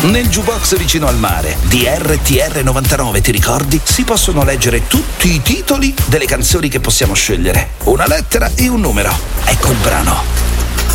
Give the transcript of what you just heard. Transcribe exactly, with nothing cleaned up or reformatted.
Nel jukebox vicino al mare di R T R novantanove, ti ricordi? Si possono leggere tutti i titoli delle canzoni che possiamo scegliere. Una lettera e un numero. Ecco il brano.